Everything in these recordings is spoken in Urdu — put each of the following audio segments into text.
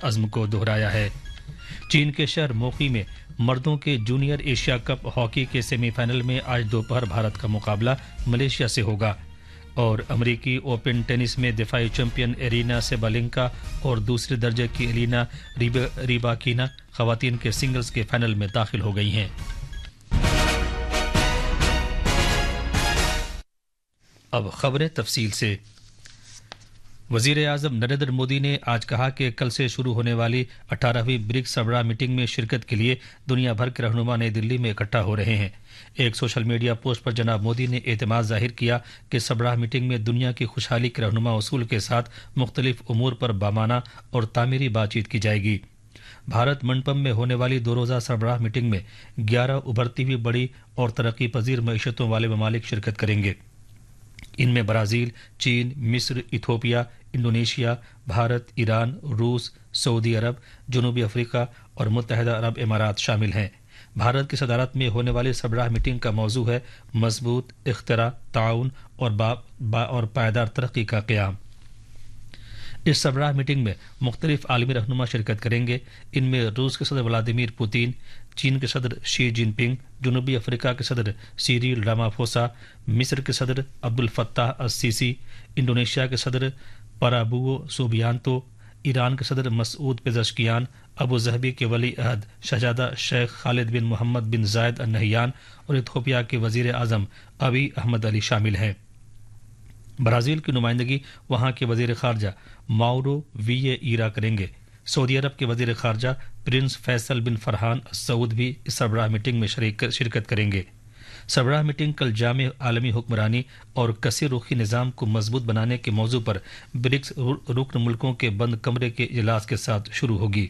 عزم کو دہرایا ہے۔ چین کے شہر موقی میں مردوں کے جونیئر ایشیا کپ ہاکی کے سیمی فائنل میں آج دوپہر بھارت کا مقابلہ ملیشیا سے ہوگا، اور امریکی اوپن ٹینس میں دفاعی چیمپئن ایرینا سیبالینکا اور دوسرے درجے کی ایلینا ریباکینا خواتین کے سنگلز کے فائنل میں داخل ہو گئی ہیں۔ اب خبریں تفصیل سے۔ وزیر اعظم نریندر مودی نے آج کہا کہ کل سے شروع ہونے والی 18ویں برکس سربراہ میٹنگ میں شرکت کے لیے دنیا بھر کے رہنما نئی دلی میں اکٹھا ہو رہے ہیں۔ ایک سوشل میڈیا پوسٹ پر جناب مودی نے اعتماد ظاہر کیا کہ سربراہ میٹنگ میں دنیا کی خوشحالی کے رہنما اصول کے ساتھ مختلف امور پر بامانہ اور تعمیری بات چیت کی جائے گی۔ بھارت منڈپم میں ہونے والی 2 روزہ سربراہ میٹنگ میں 11 ابھرتی ہوئی بڑی اور ترقی پذیر معیشتوں والے ممالک شرکت کریں گے۔ ان میں برازیل، چین، مصر، ایتھوپیا، انڈونیشیا، بھارت، ایران، روس، سعودی عرب، جنوبی افریقہ اور متحدہ عرب امارات شامل ہیں۔ بھارت کی صدارت میں ہونے والی سربراہ میٹنگ کا موضوع ہے مضبوط اختراع، تعاون اور پائیدار ترقی کا قیام۔ اس سربراہ میٹنگ میں مختلف عالمی رہنما شرکت کریں گے۔ ان میں روس کے صدر ولادیمیر پوتین، چین کے صدر شی جن پنگ، جنوبی افریقہ کے صدر سیریل راماپھوسا، مصر کے صدر عبد الفتاح السیسی، انڈونیشیا کے صدر پرابوو سوبیانتو، ایران کے صدر مسعود پزشکیان، ابو ظہبی کے ولی عہد شہزادہ شیخ خالد بن محمد بن زائد النہیان اور ایتھوپیا کے وزیر اعظم ابی احمد علی شامل ہیں۔ برازیل کی نمائندگی وہاں کے وزیر خارجہ ماورو ویے ایرا کریں گے۔ سعودی عرب کے وزیر خارجہ پرنس فیصل بن فرحان السعود بھی اس سربراہ میٹنگ میں شرکت کریں گے۔ سربراہ میٹنگ کل جامع عالمی حکمرانی اور کثیر رخی نظام کو مضبوط بنانے کے موضوع پر برکس رکن ملکوں کے بند کمرے کے اجلاس کے ساتھ شروع ہوگی۔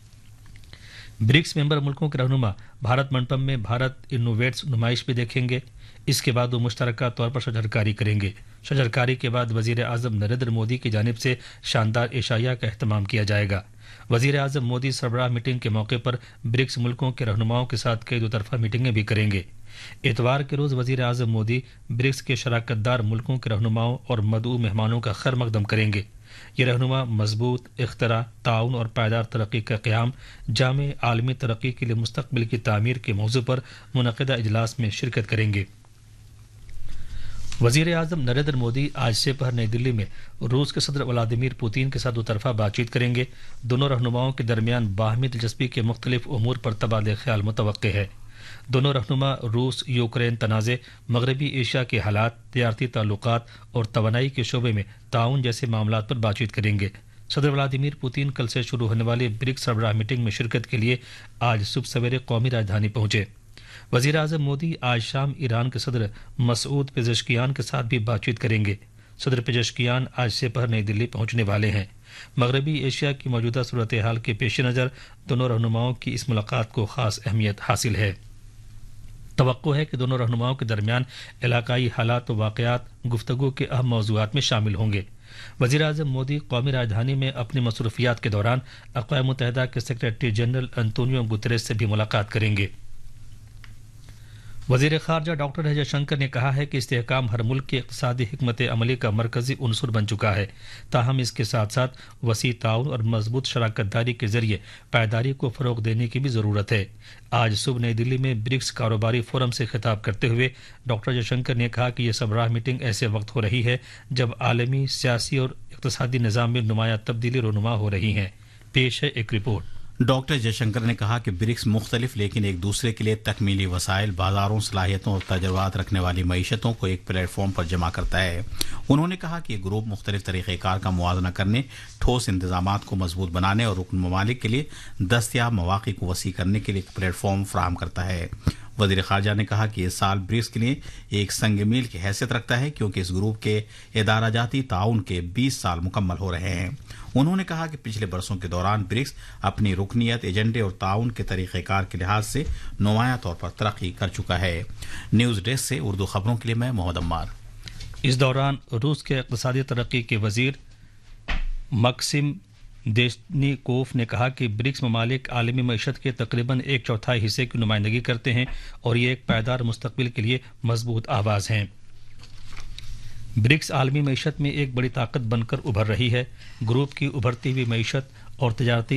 برکس ممبر ملکوں کے رہنما بھارت منڈپم میں بھارت انوویٹس نمائش بھی دیکھیں گے۔ اس کے بعد وہ مشترکہ طور پر شجرکاری کریں گے۔ شجرکاری کے بعد وزیر اعظم نریندر مودی کی جانب سے شاندار عشائیہ کا اہتمام کیا جائے گا۔ وزیر اعظم مودی سربراہ میٹنگ کے موقع پر برکس ملکوں کے رہنماؤں کے ساتھ کئی 2 طرفہ میٹنگیں بھی کریں گے۔ اتوار کے روز وزیر اعظم مودی برکس کے شراکت دار ملکوں کے رہنماؤں اور مدعو مہمانوں کا خیر مقدم کریں گے۔ یہ رہنما مضبوط اختراع، تعاون اور پائیدار ترقی کا قیام، جامع عالمی ترقی کے لیے مستقبل کی تعمیر کے موضوع پر منعقدہ اجلاس میں شرکت کریں گے۔ وزیر اعظم نریندر مودی آج سے پہر نئی دلی میں روس کے صدر ولادیمیر پوتین کے ساتھ 2 طرفہ بات چیت کریں گے۔ دونوں رہنماؤں کے درمیان باہمی دلچسپی کے مختلف امور پر تبادلہ خیال متوقع ہے۔ دونوں رہنما روس یوکرین تنازع، مغربی ایشیا کے حالات، تجارتی تعلقات اور توانائی کے شعبے میں تعاون جیسے معاملات پر بات چیت کریں گے۔ صدر ولادیمیر پوتین کل سے شروع ہونے والی برکس سربراہ میٹنگ میں شرکت کے لیے آج صبح سویرے قومی راجدھانی پہنچے۔ وزیر اعظم مودی آج شام ایران کے صدر مسعود پزشکیان کے ساتھ بھی بات چیت کریں گے۔ صدر پزشکیان آج سے پہر نئی دلی پہنچنے والے ہیں۔ مغربی ایشیا کی موجودہ صورتحال کے پیش نظر دونوں رہنماؤں کی اس ملاقات کو خاص اہمیت حاصل ہے۔ توقع ہے کہ دونوں رہنماؤں کے درمیان علاقائی حالات و واقعات گفتگو کے اہم موضوعات میں شامل ہوں گے۔ وزیر اعظم مودی قومی راجدھانی میں اپنی مصروفیات کے دوران اقوام متحدہ کے سیکریٹری جنرل انطونیو گتریس سے بھی ملاقات کریں گے۔ وزیر خارجہ ڈاکٹر جے شنکر نے کہا ہے کہ استحکام ہر ملک کی اقتصادی حکمت عملی کا مرکزی عنصر بن چکا ہے، تاہم اس کے ساتھ ساتھ وسیع تعاون اور مضبوط شراکت داری کے ذریعے پائیداری کو فروغ دینے کی بھی ضرورت ہے۔ آج صبح نئی دلی میں برکس کاروباری فورم سے خطاب کرتے ہوئے ڈاکٹر جے شنکر نے کہا کہ یہ سربراہ میٹنگ ایسے وقت ہو رہی ہے جب عالمی سیاسی اور اقتصادی نظام میں نمایاں تبدیلی رونما ہو رہی ہیں۔ پیش ہے ایک رپورٹ۔ ڈاکٹر جے شنکر نے کہا کہ برکس مختلف لیکن ایک دوسرے کے لیے تکمیلی وسائل، بازاروں، صلاحیتوں اور تجربات رکھنے والی معیشتوں کو ایک پلیٹ فارم پر جمع کرتا ہے۔ انہوں نے کہا کہ یہ گروپ مختلف طریقہ کار کا موازنہ کرنے، ٹھوس انتظامات کو مضبوط بنانے اور رکن ممالک کے لیے دستیاب مواقع کو وسیع کرنے کے لیے ایک پلیٹ فارم فراہم کرتا ہے۔ وزیر خارجہ نے کہا کہ یہ سال برکس کے لیے ایک سنگ میل کی حیثیت رکھتا ہے کیونکہ اس گروپ کے ادارہ جاتی تعاون کے 20 سال مکمل ہو رہے ہیں۔ انہوں نے کہا کہ پچھلے برسوں کے دوران برکس اپنی رکنیت، ایجنڈے اور تعاون کے طریقہ کار کے لحاظ سے نمایاں طور پر ترقی کر چکا ہے۔ نیوز ڈیسک سے اردو خبروں کے لیے میں محمد عمار۔ اس دوران روس کے اقتصادی ترقی کے وزیر مکسم دیشنیکوف نے کہا کہ برکس ممالک عالمی معیشت کے تقریباً 1/4 حصے کی نمائندگی کرتے ہیں اور یہ ایک پائیدار مستقبل کے لیے مضبوط آواز ہیں۔ برکس عالمی معیشت میں ایک بڑی طاقت بن کر ابھر رہی ہے۔ گروپ کی ابھرتی ہوئی معیشت اور تجارتی